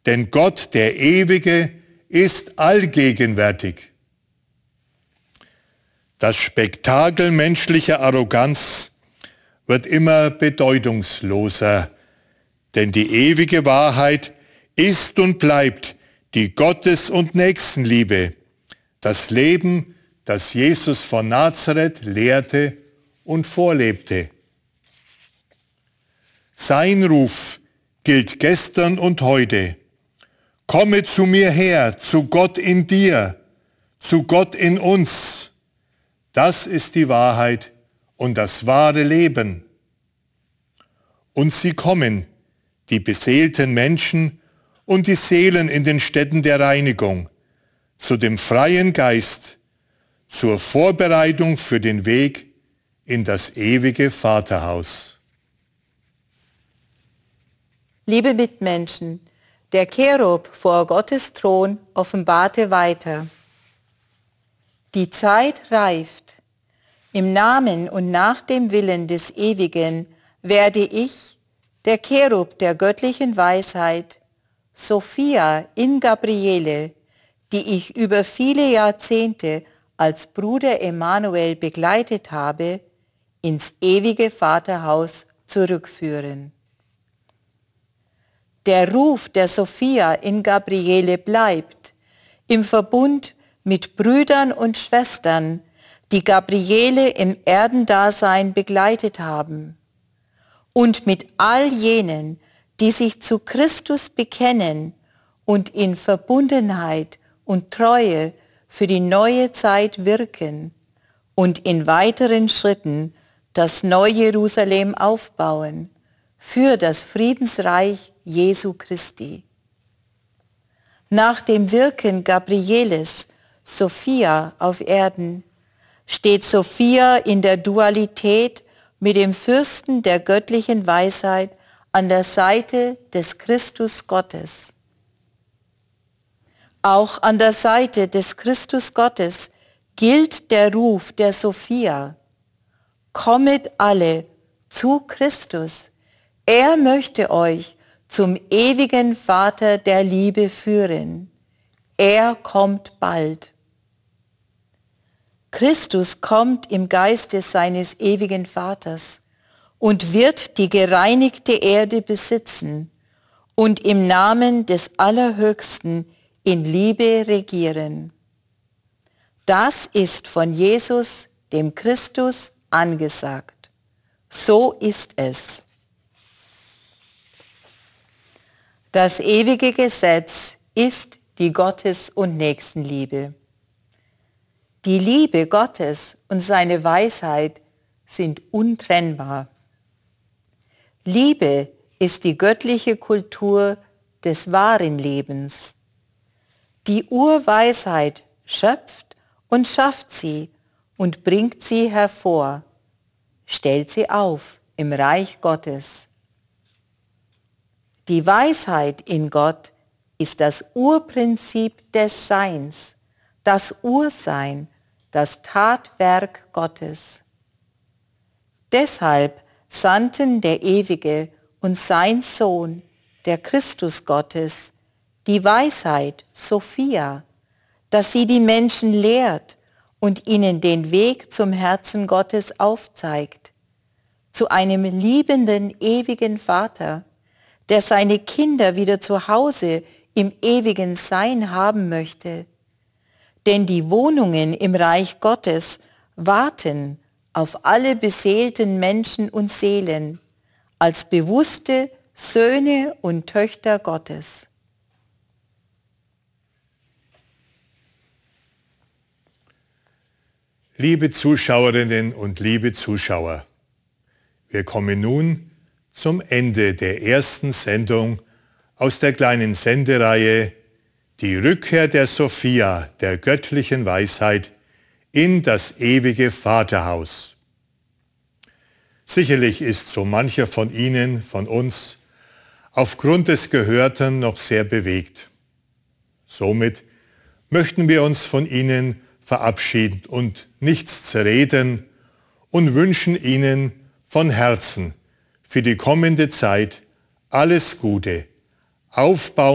Denn Gott, der Ewige, ist allgegenwärtig. Das Spektakel menschlicher Arroganz wird immer bedeutungsloser, denn die ewige Wahrheit ist und bleibt die Gottes- und Nächstenliebe, das Leben, das Jesus von Nazareth lehrte und vorlebte. Sein Ruf gilt gestern und heute. Komme zu mir her, zu Gott in dir, zu Gott in uns. Das ist die Wahrheit und das wahre Leben. Und sie kommen, die beseelten Menschen und die Seelen in den Städten der Reinigung, zu dem freien Geist, zur Vorbereitung für den Weg in das ewige Vaterhaus. Liebe Mitmenschen, der Cherub vor Gottes Thron offenbarte weiter: Die Zeit reift. Im Namen und nach dem Willen des Ewigen werde ich, der Cherub der göttlichen Weisheit, Sophia in Gabriele, die ich über viele Jahrzehnte als Bruder Emanuel begleitet habe, ins ewige Vaterhaus zurückführen. Der Ruf der Sophia in Gabriele bleibt im Verbund mit Brüdern und Schwestern, die Gabriele im Erdendasein begleitet haben, und mit all jenen, die sich zu Christus bekennen und in Verbundenheit und Treue für die neue Zeit wirken und in weiteren Schritten das Neu-Jerusalem aufbauen für das Friedensreich Jesu Christi. Nach dem Wirken Gabrieles, Sophia auf Erden, steht Sophia in der Dualität mit dem Fürsten der göttlichen Weisheit an der Seite des Christus Gottes. Auch an der Seite des Christus Gottes gilt der Ruf der Sophia: Kommet alle zu Christus. Er möchte euch zum ewigen Vater der Liebe führen. Er kommt bald. Christus kommt im Geiste seines ewigen Vaters und wird die gereinigte Erde besitzen und im Namen des Allerhöchsten in Liebe regieren. Das ist von Jesus, dem Christus, angesagt. So ist es. Das ewige Gesetz ist die Gottes- und Nächstenliebe. Die Liebe Gottes und seine Weisheit sind untrennbar. Liebe ist die göttliche Kultur des wahren Lebens. Die Urweisheit schöpft und schafft sie und bringt sie hervor, stellt sie auf im Reich Gottes. Die Weisheit in Gott ist das Urprinzip des Seins, das Ursein, das Tatwerk Gottes. Deshalb sandten der Ewige und sein Sohn, der Christus Gottes, die Weisheit, Sophia, dass sie die Menschen lehrt und ihnen den Weg zum Herzen Gottes aufzeigt, zu einem liebenden, ewigen Vater, der seine Kinder wieder zu Hause im ewigen Sein haben möchte. Denn die Wohnungen im Reich Gottes warten auf alle beseelten Menschen und Seelen als bewusste Söhne und Töchter Gottes. Liebe Zuschauerinnen und liebe Zuschauer, wir kommen nun zum Ende der ersten Sendung aus der kleinen Sendereihe Die Rückkehr der Sophia, der göttlichen Weisheit, in das ewige Vaterhaus. Sicherlich ist so mancher von Ihnen, von uns, aufgrund des Gehörten noch sehr bewegt. Somit möchten wir uns von Ihnen verabschieden und nichts zerreden und wünschen Ihnen von Herzen für die kommende Zeit alles Gute, Aufbau